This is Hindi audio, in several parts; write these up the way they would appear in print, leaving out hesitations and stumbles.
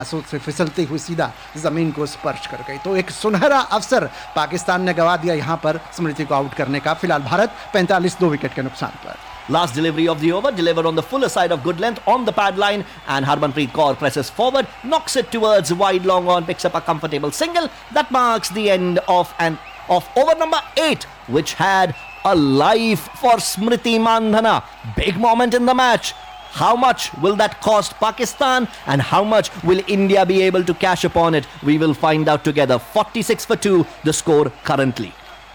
से फिसलती हुई सीधा जमीन को स्पर्श कर गई। तो एक सुनहरा अवसर पाकिस्तान ने गवा दिया यहां पर स्मृति को आउट करने का। फिलहाल भारत 45 2 विकेट के नुकसान पर। Last delivery of the over, delivered on the fuller side of good length on the pad line, and Harmanpreet Kaur presses forward, knocks it towards wide long on, picks up a comfortable single. That marks the end of over number 8, which had a life for Smriti Mandhana. Big moment in the match. How much will that cost Pakistan, and how much will India be able to cash upon it? We will find out together. 46 for 2, the score currently.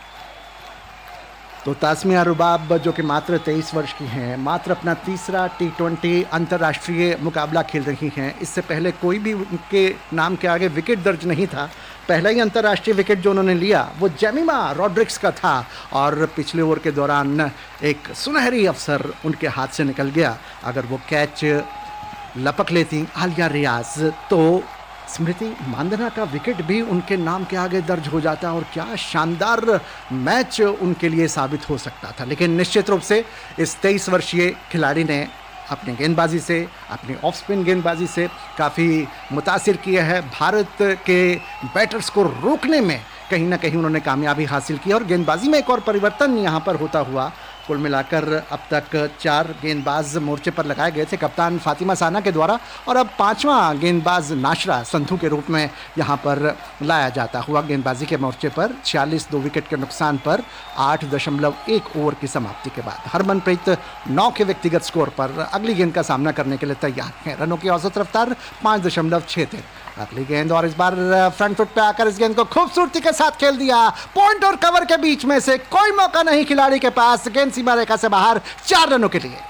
तो तास्मिया रुबाब जो कि मात्र 23 वर्ष की हैं, मात्र अपना तीसरा T20 अंतर्राष्ट्रीय मुकाबला खेल रही हैं। इससे पहले कोई भी उनके नाम के आगे विकेट दर्ज नहीं था। पहला ही अंतर्राष्ट्रीय विकेट जो उन्होंने लिया वो जेमिमा रॉड्रिक्स का था, और पिछले ओवर के दौरान एक सुनहरी अवसर उनके हाथ से निकल गया। अगर वो कैच लपक लेती आलिया रियाज तो स्मृति मांधना का विकेट भी उनके नाम के आगे दर्ज हो जाता, और क्या शानदार मैच उनके लिए साबित हो सकता था। लेकिन निश्चित रूप से इस 23 वर्षीय खिलाड़ी ने अपनी गेंदबाजी से, अपनी ऑफ स्पिन गेंदबाजी से काफ़ी मुतासिर किया है। भारत के बैटर्स को रोकने में कहीं ना कहीं उन्होंने कामयाबी हासिल की, और गेंदबाजी में एक और परिवर्तन यहाँ पर होता हुआ कुल मिलाकर अब तक 4 गेंदबाज मोर्चे पर लगाए गए थे कप्तान फातिमा साना के द्वारा, और अब 5वां गेंदबाज नाशरा संधू के रूप में यहाँ पर लाया जाता हुआ गेंदबाजी के मोर्चे पर 46 2 विकेट के नुकसान पर 8.1 ओवर की समाप्ति के बाद हरमनप्रीत 9 के व्यक्तिगत स्कोर पर अगली गेंद का सामना करने के लिए तैयार हैं। रनों की औसत रफ्तार 5.63। अगली गेंद, और इस बार फ्रंट फुट पे आकर इस गेंद को खूबसूरती के साथ खेल दिया। पॉइंट और कवर के बीच में से कोई मौका नहीं खिलाड़ी के पास। गेंद सीमा रेखा से बाहर 4 रनों के लिए।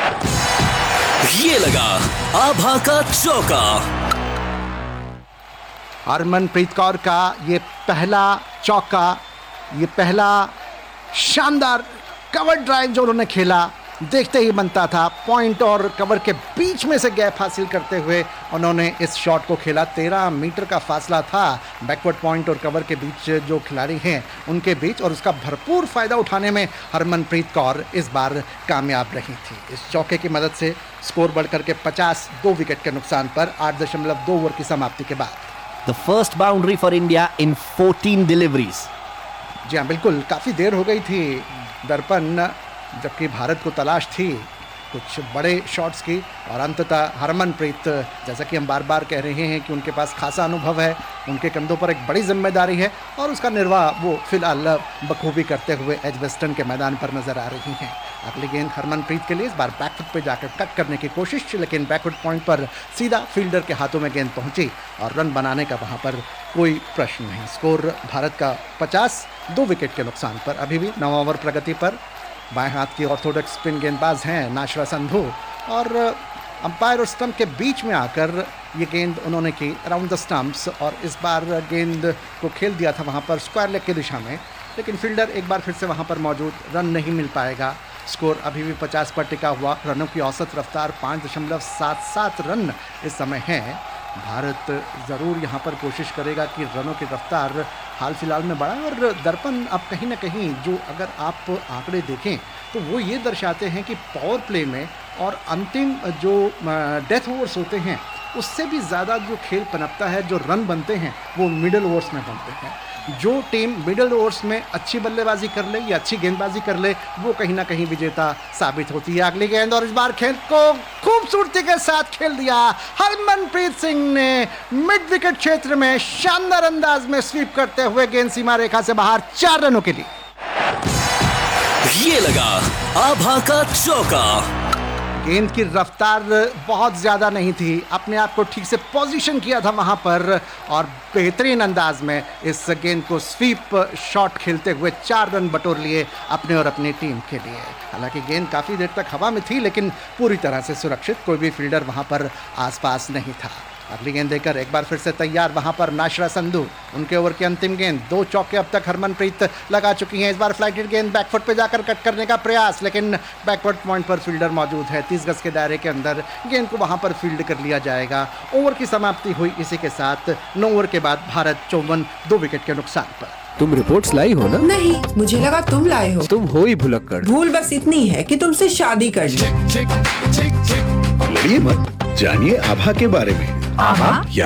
ये लगा आभा का चौका। हरमनप्रीत कौर का ये पहला चौका, ये पहला शानदार कवर ड्राइव जो उन्होंने खेला, देखते ही बनता था। पॉइंट और कवर के बीच में से गैप हासिल करते हुए उन्होंने इस शॉट को खेला। 13 मीटर का फासला था बैकवर्ड पॉइंट और कवर के बीच जो खिलाड़ी हैं उनके बीच, और उसका भरपूर फ़ायदा उठाने में हरमनप्रीत कौर इस बार कामयाब रही थी। इस चौके की मदद से स्कोर बढ़कर के 50 2 विकेट के नुकसान पर 8.2 ओवर की समाप्ति के बाद। The first boundary for India in 14 deliveries. जी हाँ, बिल्कुल, काफ़ी देर हो गई थी दर्पण, जबकि भारत को तलाश थी कुछ बड़े शॉट्स की, और अंततः हरमनप्रीत, जैसा कि हम बार बार कह रहे हैं कि उनके पास खासा अनुभव है, उनके कंधों पर एक बड़ी जिम्मेदारी है, और उसका निर्वाह वो फिलहाल बखूबी करते हुए एजबेस्टन के मैदान पर नजर आ रही हैं। अगली गेंद हरमनप्रीत के लिए, इस बार बैकफुट पे जाकर कट करने की कोशिश, लेकिन बैकवर्ड पॉइंट पर सीधा फील्डर के हाथों में गेंद पहुंची, और रन बनाने का वहां पर कोई प्रश्न नहीं। स्कोर भारत का 50 2 विकेट के नुकसान पर। अभी भी 9 ओवर प्रगति पर। बाएं हाथ की ऑर्थोडॉक्स स्पिन गेंदबाज हैं नाशरा संधू, और अंपायर और स्टंप के बीच में आकर ये गेंद उन्होंने की अराउंड द स्टंप्स, और इस बार गेंद को खेल दिया था वहाँ पर स्क्वायर लेग की दिशा में, लेकिन फील्डर एक बार फिर से वहाँ पर मौजूद, रन नहीं मिल पाएगा। स्कोर अभी भी 50 पर टिका हुआ। रनों की औसत रफ्तार 5.77 रन इस समय है। भारत ज़रूर यहाँ पर कोशिश करेगा कि रनों की रफ्तार हाल फिलहाल में बढ़ाए, और दर्पण अब कहीं ना कहीं जो अगर आप आंकड़े देखें तो वो ये दर्शाते हैं कि पावर प्ले में और अंतिम जो डेथ ओवर्स होते हैं उससे भी ज़्यादा जो खेल पनपता है, जो रन बनते हैं वो मिडल ओवर्स में बनते हैं। जो टीम मिडल ओवर्स में अच्छी बल्लेबाजी कर ले या अच्छी गेंदबाजी कर ले वो कहीं ना कहीं विजेता साबित होती है। अगली गेंद, और इस बार खेल को खूबसूरती के साथ खेल दिया हरमनप्रीत सिंह ने मिड विकेट क्षेत्र में शानदार अंदाज में स्वीप करते हुए गेंद सीमा रेखा से बाहर 4 रनों के लिए। ये लगा आभा का चौका। गेंद की रफ्तार बहुत ज़्यादा नहीं थी, अपने आप को ठीक से पोजीशन किया था वहाँ पर, और बेहतरीन अंदाज में इस गेंद को स्वीप शॉट खेलते हुए 4 रन बटोर लिए अपने और अपनी टीम के लिए। हालांकि गेंद काफ़ी देर तक हवा में थी, लेकिन पूरी तरह से सुरक्षित, कोई भी फील्डर वहाँ पर आसपास नहीं था। अगली गेंद देकर एक बार फिर से तैयार वहां पर नाशरा संधू। उनके ओवर की अंतिम गेंद, 2 चौके अब तक हरमनप्रीत लगा चुकी हैं। इस बार फ्लाइटेड गेंद बैकफुट पे जाकर कट करने का प्रयास, लेकिन बैकवर्ड पॉइंट पर फील्डर मौजूद है। 30 गज के दायरे के अंदर गेंद को वहां पर फील्ड कर लिया जाएगा। ओवर की समाप्ति हुई इसी के साथ 9 ओवर के बाद भारत 54 2 विकेट के नुकसान पर। तुम रिपोर्ट्स लाई हो ना? नहीं, मुझे लगा तुम लाए हो। तुम हो ही भुलक्कड़। भूल बस इतनी है कि तुमसे शादी कर ली। लड़िए मत, जानिए आभा के बारे में। आभा